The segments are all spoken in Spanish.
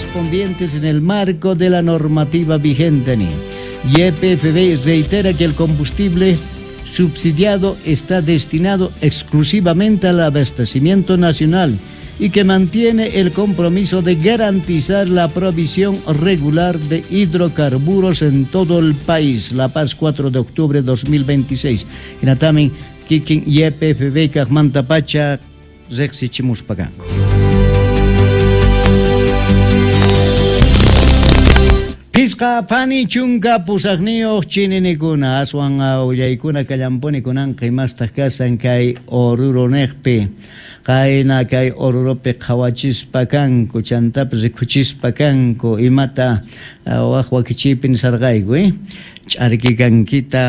correspondientes en el marco de la normativa vigente. YPFB reitera que el combustible subsidiado está destinado exclusivamente al abastecimiento nacional y que mantiene el compromiso de garantizar la provisión regular de hidrocarburos en todo el país. La Paz, 4 de octubre de 2026. Inatamin, Kikin, YPFB, Kajmanta Pacha, Zexichimus Pagango. Pisqa pani chunka pusaqniyuq chininikuna aswan ullaykuna kallampuni kunanqa imastaq kasan kay Oruro niqpi qayna kay Oruropi qhawachispa kanku chantapis rikuchispa kanku imata waq wakichipin sarqayku ch'arki kankita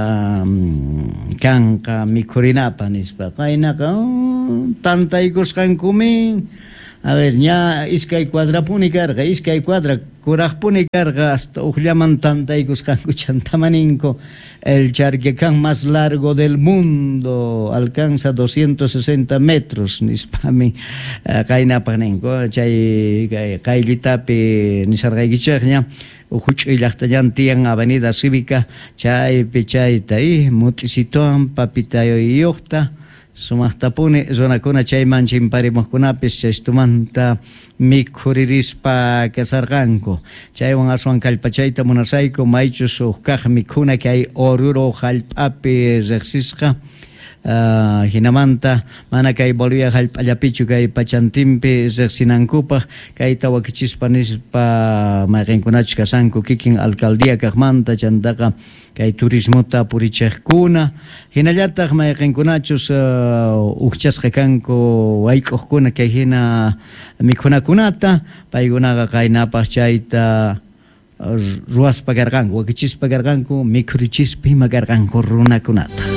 kanqa mikhurinapa nispa qaynaqa tantaykusqankumi. A ver, ya iskay cuadrapuni carga, iskay cuadra curajpuni carga hasta ullaman tantaykusqanku chantamaninko. El charquecán más largo del mundo alcanza 260 metros, nispami qaynapaninko. Chay qaylitapi nisarqaykichaqña ujuch'uy llaqtallantiyan Avenida Cívica chaypi chayta mut'isituwan papitayuqta sumaqtapuni runakuna chayman chimparimuqkunapis chaystumanta mikhuririspa kasarqanku. Chaywan aswan kallpachayta munasayku maychus kaq mikhuna kay Oruro hallp'api riqsisqa hinamanta mana kay Bolivia hallp'allapichu kay pachantinpi riqsinankupaq kayta wakichispa nispa mayqinkunachu kasanku kikin alcaldía kaqmanta chantaqa kay turismuta purichiqkuna hinallataq mayqinkunachus uqchasqa kanku wayk'uqkuna kay hina mikhunakunata paykunaqa qaynapaq chayta ruwaspa karqanku wakichispa karqanku mikhurichispa ima karqanku runakunata.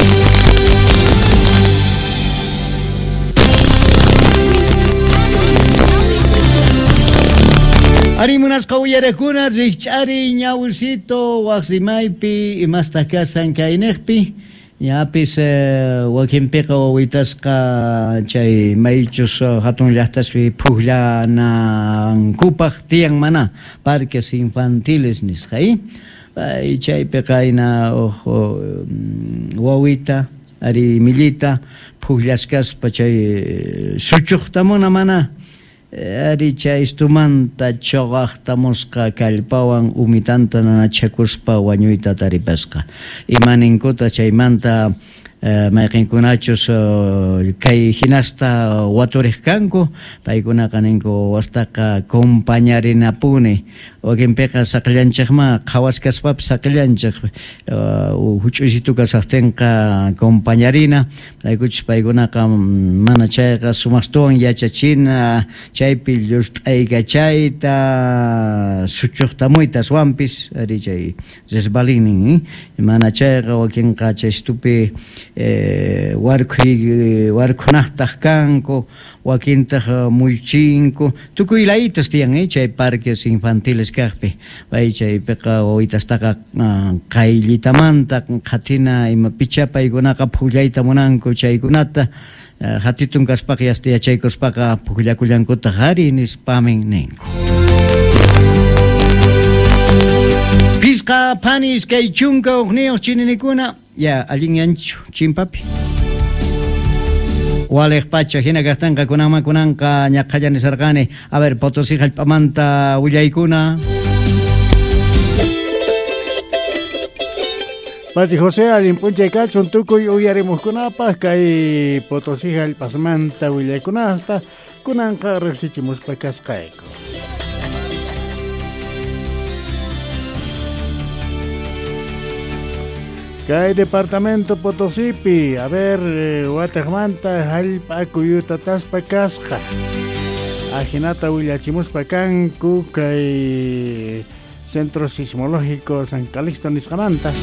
Ari munasqa uyarakuna rikch'ari ñawsito waqsimaypi imasta kasan kayniqpi ñapis wakinpiqa wawitasqa chay maychus hatun llaqtaspi pukllanankupaq tiyan mana parques infantiles nisqay chaypi qayna wawita ari millita pukllasqaspa chay suchuqtamuna mana ari chaystumanta choqaqtamusqa kallpawan umitanta nanachakuspa wañuyta taripasqa imaninkuta chaymanta mayqinkunachus kay hinasta waturiq kanku paykunaqa ninku wastaqa compañarinapuni wakinpiqa saqllanchikma qhawaskaspapas saqllanchik huch'uysitu kasaqtinqa compañarina raykuchus paykunaqa mana chayqa sumaqtuwan yachachina chaypi llusht'aykachayta suchuqtamuyta aswanpis ari chay resbalinin mana chayqa wakinqa chaystupi warkunaqtaq kanku wakintaq muychinku tukuy laytas tiyan chay parques infantiles kaqpi pay chaypiqa wawitastaqa qayllitamanta qatina ima picha paykunaqa pukllayta munanku chaykunata hatitun kaspaqa yasta yachaykuspaqa puklakullankutaq ari nispamin ninku. Pisqa panis kay chunka uqniyuq chininikuna ya allinyanchu chimpapi waleq pacha hina kaqtanqa kunanqa ñaqallani sarqani a ver Potosí hallp'amanta willaykuna Pati José allinpunchay kachun tukuy uyarimuqkunapaq kay Potosí hallp'asmanta willaykunasta kunanqa riqsichimuspa kasqayku. Kay departamento Potosípi, a ver, Guatemanta, Jalpa, Cuyuta, Taspa, Casca. Ajinata, Huillachimuspa, Cancu, kay Centro Sismológico San Calixto, Niscamanta.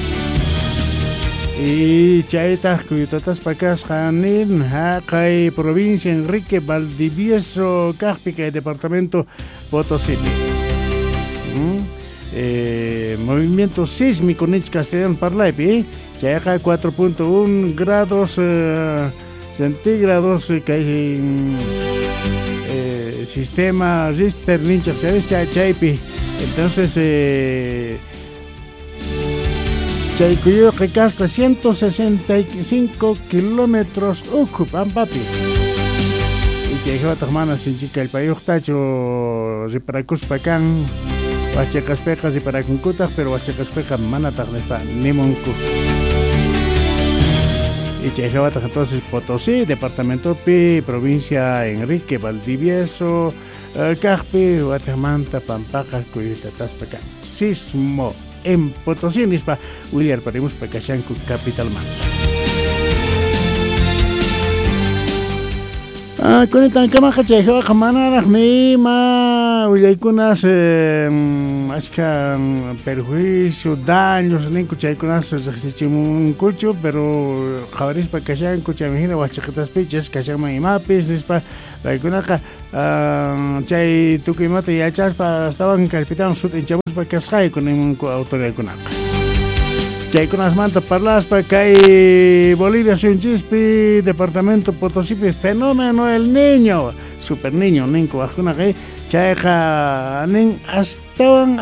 Y Chaita, Cuyuta, Taspa, Casca, Nin, kay Provincia Enrique Valdivieso, Caspi, kay departamento Potosípi. Movimiento sísmico Nich Castellán Parlaipi, Chayaca 4.1 grados centígrados, sistema Richter nincha ¿sabes? Chaypi. Entonces Chaycuyo que casca 165 kilómetros ocupan papi. Y Chayjava Tajmana sin chica el país tacho riparacus pacan Huachacaspeca riparacuncuta pero Huachacaspeca mana tajnespa nimoncu. Y Chayjava entonces Potosí, departamento Pi, provincia Enrique Valdivieso, Cajpi, Guatemanta, Pampaca, Cuyita, Taspacan. Sismo en Potosí, Nispa, William Parimus, Pacachancu, Capital Man. Con el Tancamaja, Chayjava, Jamana, Nima, Uyaikunas, perjuicio, daños, Ninco, Chaykunas, Chimuncucho, pero Javaris, Pacachancu, Chamijina, Huachacatas Piches, Cachama y Mapis, Nispa, Laikunaka, Chay, Tukimata y Achaspa, estaban capitán sud en Chabus, Pacasjai, con un autoridad Kunaka. Chaykunas manta parlas para que Bolivia Suncispi, departamento Potosí, fenómeno el niño, super niño, Ninco, Ajuna que Chayja, Nin, estaban,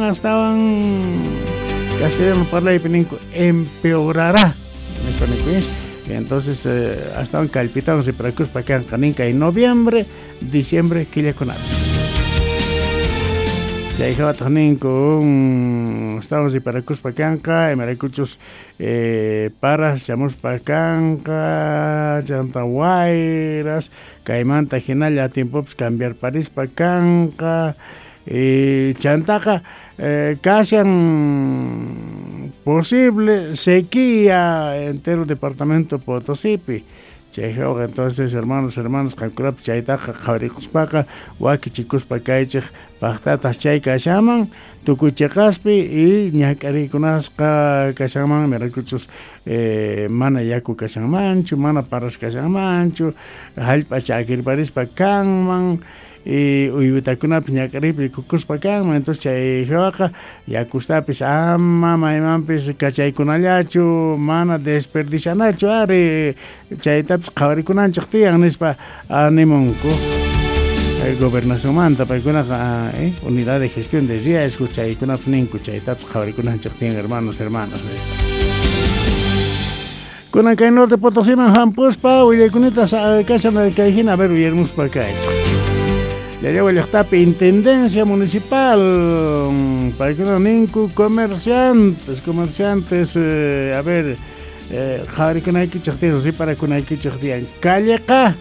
castellano parla y Peninco, empeorará, entonces estaban calpitados y para que Caninca en noviembre, diciembre, que ya con nada. Chayjava Taninco, estamos y para Cuspacanca, Maracuchos Paras, Chamos Pacanca, Chantahuayras, Caimán Tajinalla, tiempo cambiar París Pacanca, Chantaca, casi posible sequía entero departamento Potosí. Chayjava entonces hermanos, calculap chaytaqa qhawarikuspaka wakichikuspakaychik paqtatas chay kashaman tukuchaqaspi y ñak'arikunasqa kashaman mirakuchus mana yaku kashamanchu mana paras kashamanchu hallp'a chakirparispa kanman y uywitakunapi ñak'aripi kukuspa kanman entonces chayjawaqa yakustapis ama maymanpis kachaykunallachu mana desperdicianachu ari chaytapis qhawarikunanchik tiyan nispa animunku gobernación manta paykunaqa unidad de gestión de riesgo chaykunapi ninku chaytapis qhawarikunanchik tiyan hermanos kunan kay norte Potosíman hampuspa willaykunitas kashan kayhina a ver uyarmuspa kaychik ya llevo el estape intendencia municipal para que no ninku comerciantes a ver jari con hay que chaktian sí para con hay que chaktian calleja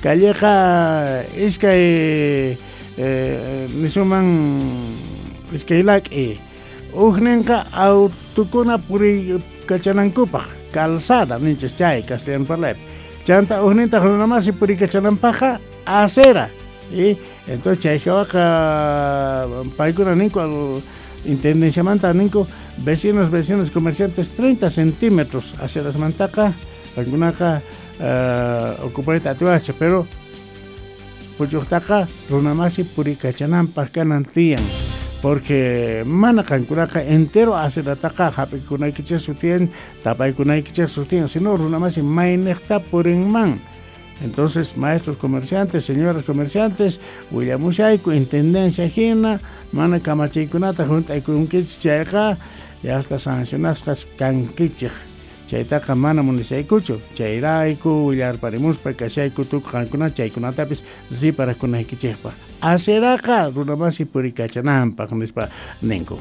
es que nisuman es que ilak uhnenka autukuna puri kachanankupa calzada ninches chay castellano parlap chanta uhnenta nada más puri kachanampaja acera y entonces Chayjava paikuna ninko intendencia manta ninko vecinos comerciantes 30 centímetros hacia las mantaca paikunaqa ocuparita atuacha pero puchutaqa runamasi purikachananpaq kanantiyan porque mana kankuraqa entero hacia la taqa hapikunaykichik sutiyan tapaykunaykichik sutiyan sino runamasi maynekta purinman. Entonces, maestros comerciantes, señoras comerciantes, Willamushayku, intendencia hina, mana kamachaykunata juntaykunkichik chayqa, ya hasta sancionasqas kankichik. Chaytaqa mana munisaykuchu, chayrayku, willarparimuspa kashayku tukuqankuna chaykunatapis riparakunaykichikpa. Aceraqa runamasi purikachananpaq nispa ninku.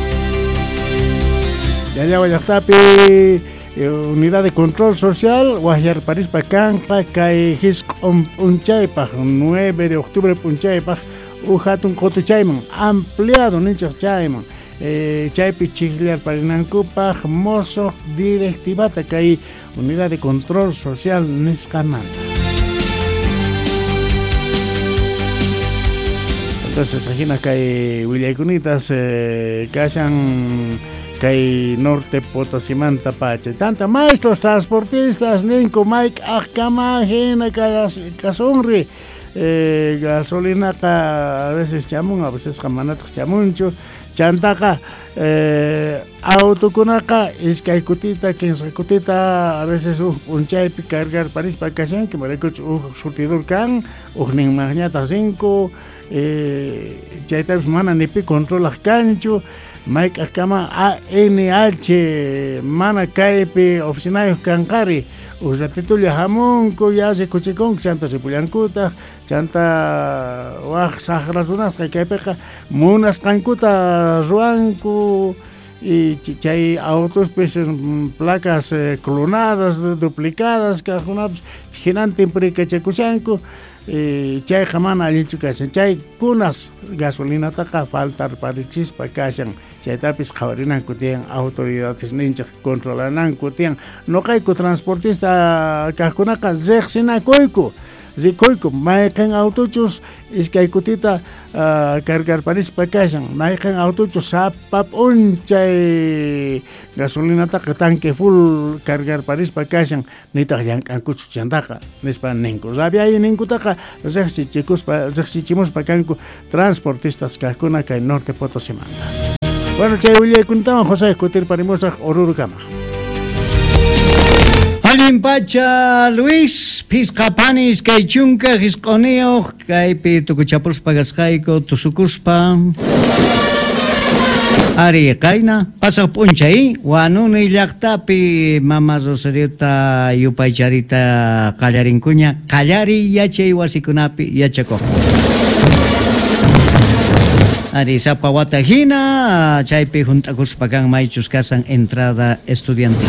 Ya wallaqtapi unidad de control social, Guajar París Pacanpa, Kai Hisk Unchaypa, 9 de octubre Punchaypa, Ujatun Cotuchayman, ampliado Nichas Chayman, Chaypi Chigliar Parinancupa, Mozo Directivata, Kai unidad de control social Niscananta. Entonces, aquí Kai Willaykunitas, Kashan. Kay norte Potosímanta Pacha. Tanta maestros transportistas, Ninko Mike Akama, Jena Kasunri, gasolina a veces chamun, a veces jamanato chamuncho, chantaca autocunaca es que hay cutita, que es cutita a veces un chaipi cargar París para que me recuerdo un surtidor can, un magnata 5, chaitabis mana nipi controla cancho. Mike Akama ANH mana kaipi oficina kankari usatitulia hamunku ya se kuchikon chanta se puliankuta chanta wah sahrasunas kaipeqa munas kankuta ruanku y chay autos pues placas clonadas duplicadas kajunaps ginante prikachakushanku chay jamana allinchukasan chay kunas gasolina taka faltar parichispa kashan chaytapis qhawrinanku tiyan autoridades ninchaq controlananku tiyan noqayku transportista kaqkunaqa riqsinakuyku rikuyku mayqin autochus iskay kutita cargar parispa kashan mayqin autochus sapap unchay gasolinataqa tanque full cargar parispa kashan nitaq llank'ankuchu chantaqa nispa ninku rabiay ninkutaqa riqsichimuspa kanku transportistas kaqkuna kay Norte Potosimanta. Bueno, chay willakuytawan José kutir parimusaq Orurukama. Alimpacha Luis Piscapanis kay chunka hisqoneo kay tukuchapuspa gasqayku tusukuspa ari qayna pasaq p'unchay wanuni llaqtapi mama Rosariota yupaycharita qallarinkuña qallari yachay wasikunapi yachakuq ari sapa wata hina chaypi juntakuspa kan maychus kasan entrada estudiantil.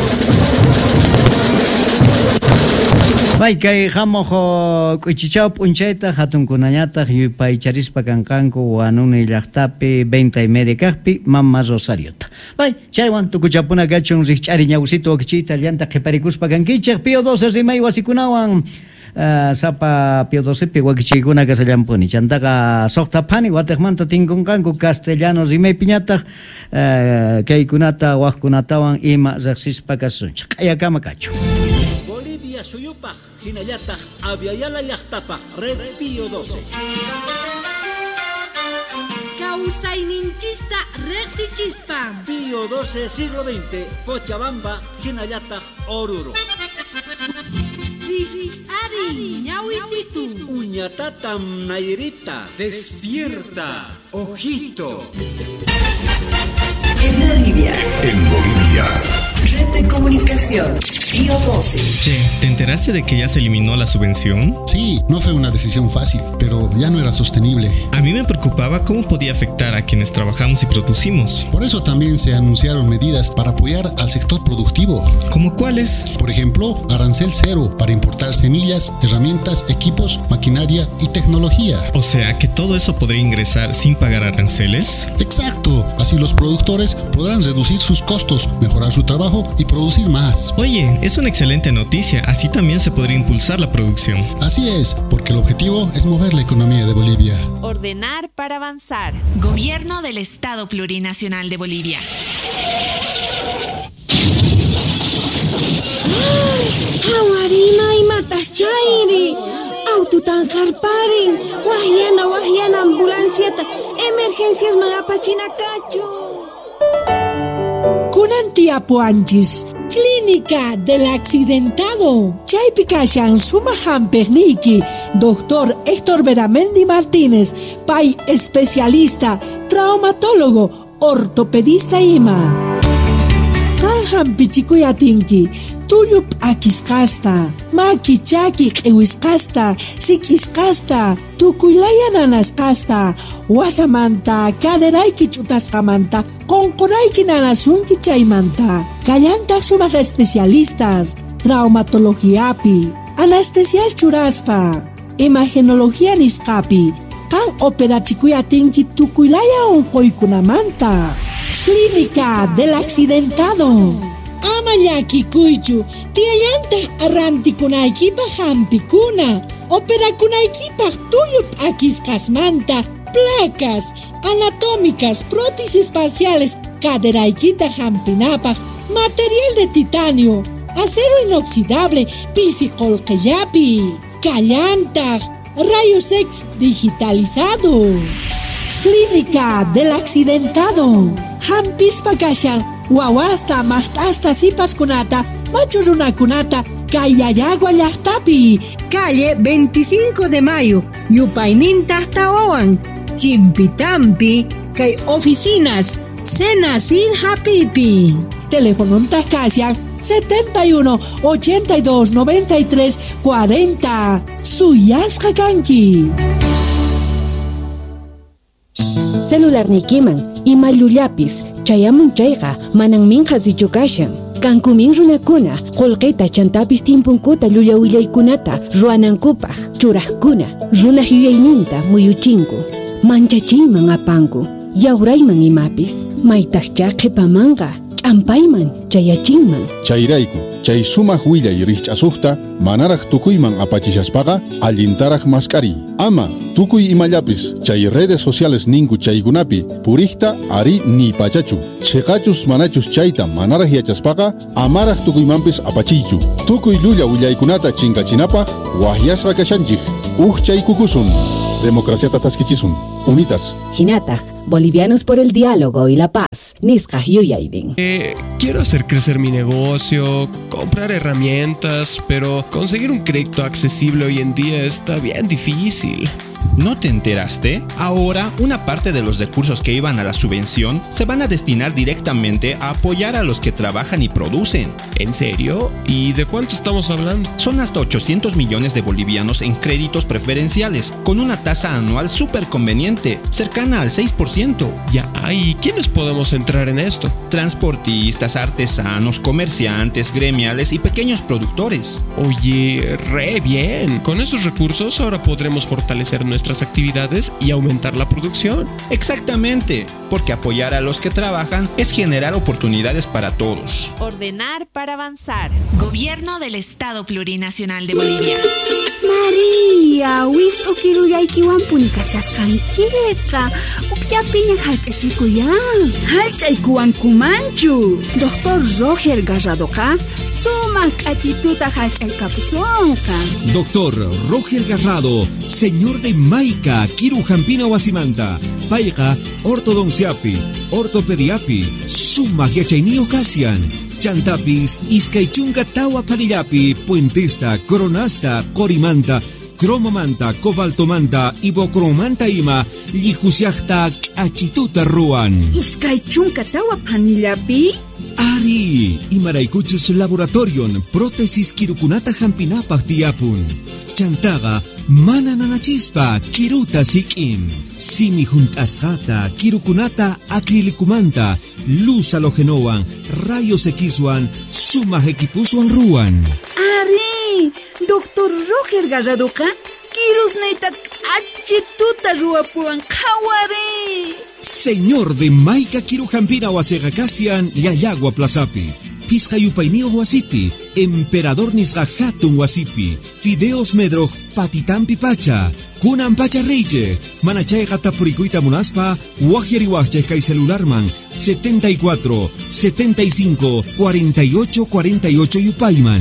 May kay hamojo kuchichao punchayta hatunkunañataq yupaycharispa kanqanku wanuni llaqtapi 20:30 kaqpi mama Rosariota. May chaywan tukuchapuna kachun riqch'ari ñawsito okchiyta llanta qhiparikuspa kankichaq Pío XII rimay wasikunawan sapa Pío XII wakichiykuna kasallampuni chantaqa soqtapani watiqmanta tinkunqanku castellano rimay piñataq kaykunata waqkunatawan ima riqsispa kasunchaq q'ayakama kachu. Bolivia suyupaq hinallataq aviala llaqtapaq Red Pío XII. Kawsayninchista riqsichispa Pío XII siglo XX Cochabamba hinallataq Oruro. Ari, ñawisitu. Uñatatam Nairita, despierta, ojito. En Bolivia. En Bolivia. Red de comunicación. Pío XII. Che, ¿te enteraste de que ya se eliminó la subvención? Sí, no fue una decisión fácil, pero ya no era sostenible. A mí me preocupaba cómo podía afectar a quienes trabajamos y producimos. Por eso también se anunciaron medidas para apoyar al sector productivo. ¿Cómo cuáles? Por ejemplo, arancel cero para importar semillas, herramientas, equipos, maquinaria y tecnología. O sea, que todo eso podría ingresar sin pagar aranceles. Exacto, así los productores podrán reducir sus costos, mejorar su trabajo y producir más. Oye, es una excelente noticia, así también se podría impulsar la producción. Así es, porque el objetivo es mover la economía de Bolivia. Ordenar para avanzar. Gobierno del Estado Plurinacional de Bolivia. Hawarina y matas chairi. Autotan harparin. Wahyana ambulanciata. Emergencias magapachina cacho. Kunantiapuanchis. Clínica del Accidentado. Chaypikashan Sumahan Perniki. Doctor Héctor Beramendi Martínez. Pai especialista, traumatólogo, ortopedista ima. Kanhan pichikuyatinki. Tuyup akiskasta. Maki chaki q'iwiskasta. Sikiskasta. Tukuylaya nanaskasta. Wasamanta. Kaderayki chutasqamanta. Konqorayki nanasunki chaymanta. Kallantaj sumaq especialistas. Traumatologiapi. Anestesias churaspa. Imagenología nisqapi. Kan operachikuyatinki tukuylaya unquykunamanta. Clínica del Accidentado. Amayaki kuychu, tiayanta arrantikunaykipa hampikuna, operakunaykipa tuyup akiskasmanta, placas, anatómicas, prótesis parciales, caderaykita hampinapaq, material de titanio, acero inoxidable, pisiqolqellapi, kallantaq, Rayos X digitalizado. Clínica del accidentado. Hampis pakashan, wawasta mahtasta sipas kunata, machos runakunata, Kayayagua llaqtapi. Calle 25 de Mayo, Yupayninta Tawawan, Chimpitampi, kay oficinas, Sena Sin Hapipi. Teléfono Tascasian 71 82 93 40. Suyasqa kanki. Celular nikiman, imayullapis, chayamun chayqa, manan minqa sichukashan. Kankumin runakuna, qolqeta chantapis timpunkuta llulawillaykunata, ruanankupaq, churaqkuna, runaq yuyayninta muyuchinku, manchachinman apanku, yawrayman imapis, maytaqcha qhipamanqa, ch'ampayman chayachinman. Chayrayku, chay sumaq willay rikch'asuqta, manaraq tukuyman apachishaspaqa, allintaraq masqari. Ama, tukuy imallapis, chay redes sociales ninku chaykunapi, purikta ari ni pachachu. Cheqachus manachus chayta manaraq yachaspaqa, amaraq tukuymanpis apachiychu. Tukuy llulla willaykunata chinkachinapaq, wahyasqa kashanchik. Chaykukusun. Democraciata taskichisun. Unitas. Hinataq, Bolivianos por el Diálogo y la Paz. Nisqaq yuyaydin. Quiero hacer crecer mi negocio, comprar herramientas, pero conseguir un crédito accesible hoy en día está bien difícil. ¿No te enteraste? Ahora, una parte de los recursos que iban a la subvención se van a destinar directamente a apoyar a los que trabajan y producen. ¿En serio? ¿Y de cuánto estamos hablando? Son hasta 800 millones de bolivianos en créditos preferenciales, con una tasa anual súper conveniente, cercana al 6%. Ya, ¿y quiénes podemos entrar en esto? Transportistas, artesanos, comerciantes, gremiales y pequeños productores. Oye, re bien. Con esos recursos ahora podremos fortalecer nuestras actividades y aumentar la producción. Exactamente, porque apoyar a los que trabajan es generar oportunidades para todos. Ordenar para avanzar. Gobierno del Estado Plurinacional de Bolivia. María, wisto kiruyaykiwan punikashasqankita. Ukllapiña hallch'achikuyan. Hallch'aykuwankumanchu. Doctor Roger Garradoqa sumaq k'achituta hallch'aykapusunqa. Doctor Roger Garrado, señor de Maica, Kirujampina Wasimanta, Paiga, ortodonciapi, ortopediapi, sumaq yachayniyuq kasyan. Chantapis, iskaychunka tawa palillapi, puentista, coronasta, corimanta, cromomanta, cobaltomanta, ibocromanta ima, llijusllaqta k'achituta ruan. Iskaychunka tawa panillapi? Ari, imaraykuchus laboratorion, prótesis kirukunata hampinapaq tiyapun. Chantaga, mana nanachispa, kiruta sikin. Simi juntasjata, kirukunata acrilikumanta, luz halogenoan, rayos Xwan, sumaq equipuswan ruan. Ari, Doctor Roger Garradoqa, kirusnayta k'achituta ruwapuwan qhawari. Señor de Maica Kirujampina Wasegakasian, Yayagua Plazapi. Fisca Yupainio Wasipi, Emperador Nisqa Hatun Wasipi, Fideos Medroj Patitampi Pacha, Kunan Pacha Reiche, Manachayqa Tapurikuita Munaspa, Wajiariwachche Kai Celularman, 74 75 48 48 Yupayman.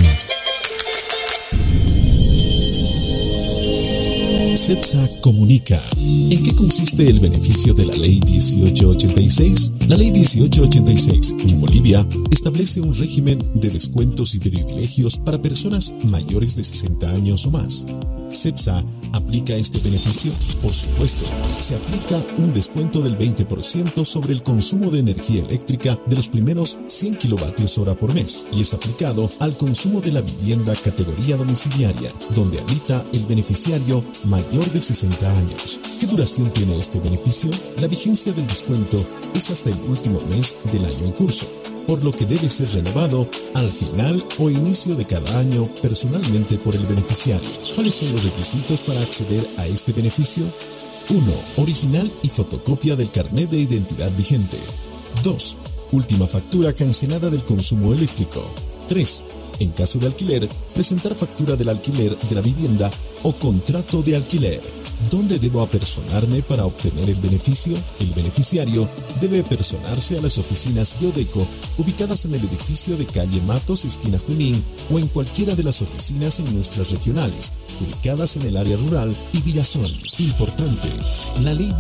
CEPSA comunica. ¿En qué consiste el beneficio de la Ley 1886? La Ley 1886 en Bolivia establece un régimen de descuentos y privilegios para personas mayores de 60 años o más. CEPSA aplica este beneficio. Por supuesto, se aplica un descuento del 20% sobre el consumo de energía eléctrica de los primeros 100 kilovatios hora por mes y es aplicado al consumo de la vivienda categoría domiciliaria, donde habita el beneficiario mayor de 60 años. ¿Qué duración tiene este beneficio? La vigencia del descuento es hasta el último mes del año en curso, por lo que debe ser renovado al final o inicio de cada año personalmente por el beneficiario. ¿Cuáles son los requisitos para acceder a este beneficio? 1. Original y fotocopia del carnet de identidad vigente. 2. Última factura cancelada del consumo eléctrico. 3. En caso de alquiler, presentar factura del alquiler de la vivienda o contrato de alquiler. ¿Dónde debo apersonarme para obtener el beneficio? El beneficiario debe apersonarse a las oficinas de Odeco ubicadas en el edificio de calle Matos, esquina Junín, o en cualquiera de las oficinas en nuestras regionales, ubicadas en el área rural y Villazón. Importante, la Ley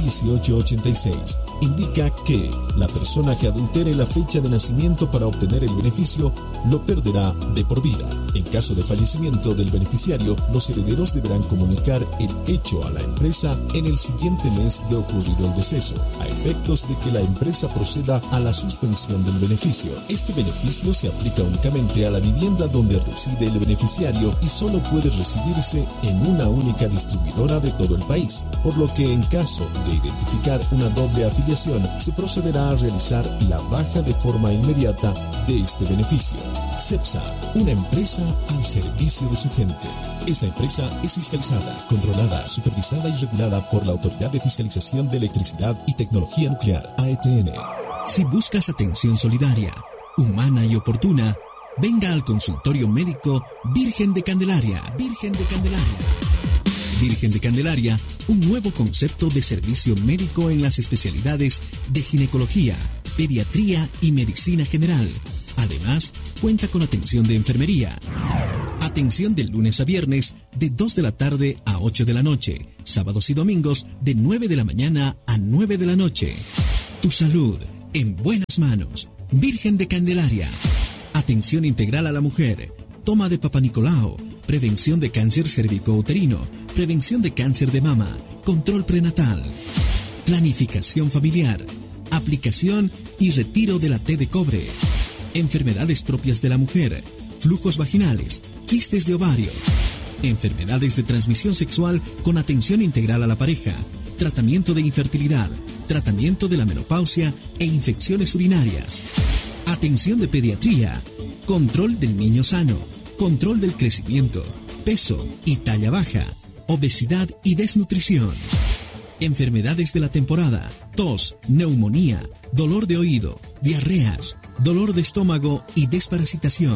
1886 indica que la persona que adultere la fecha de nacimiento para obtener el beneficio lo perderá de por vida. En caso de fallecimiento del beneficiario, los herederos deberán comunicar el hecho a la empresa en el siguiente mes de ocurrido el deceso, a efectos de que la empresa proceda a la suspensión del beneficio. Este beneficio se aplica únicamente a la vivienda donde reside el beneficiario y solo puede recibirse en una única distribuidora de todo el país, por lo que en caso de identificar una doble afiliación, se procederá a realizar la baja de forma inmediata de este beneficio. CEPSA, una empresa al servicio de su gente. Esta empresa es fiscalizada, controlada, supervisada y regulada por la Autoridad de Fiscalización de Electricidad y Tecnología Nuclear, AETN. Si buscas atención solidaria, humana y oportuna, venga al consultorio médico Virgen de Candelaria. Virgen de Candelaria. Virgen de Candelaria, un nuevo concepto de servicio médico en las especialidades de ginecología, pediatría y medicina general. Además, cuenta con atención de enfermería. Atención de lunes a viernes de 2 de la tarde a 8 de la noche, sábados y domingos de 9 de la mañana a 9 de la noche. Tu salud en buenas manos. Virgen de Candelaria. Atención integral a la mujer. Toma de Papa Nicolau. Prevención de cáncer cervicouterino. Prevención de cáncer de mama. Control prenatal. Planificación familiar. Aplicación y retiro de la T de cobre. Enfermedades propias de la mujer. Flujos vaginales. Quistes de ovario. Enfermedades de transmisión sexual con atención integral a la pareja. Tratamiento de infertilidad. Tratamiento de la menopausia e infecciones urinarias. Atención de pediatría. Control del niño sano. Control del crecimiento, peso y talla baja. Obesidad y desnutrición. Enfermedades de la temporada. Tos, neumonía, dolor de oído, diarreas, dolor de estómago y desparasitación.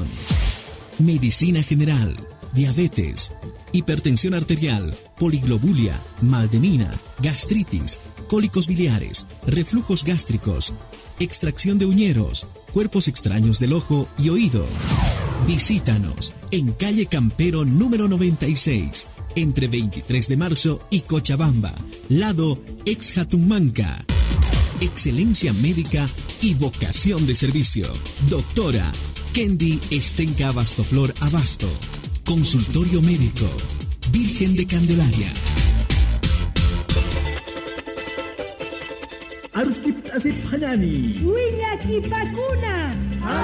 Medicina general, diabetes, hipertensión arterial, poliglobulia, mal de mina, gastritis, cólicos biliares, reflujos gástricos, extracción de uñeros, cuerpos extraños del ojo y oído. Visítanos en calle Campero número 96, entre 23 de marzo y Cochabamba, lado ex Jatumanca. Excelencia médica y vocación de servicio. Doctora Kendi Estenca Abastoflor Abasto. Consultorio médico Virgen de Candelaria. Aruskip asip hanani. Wiñaki Pacuna.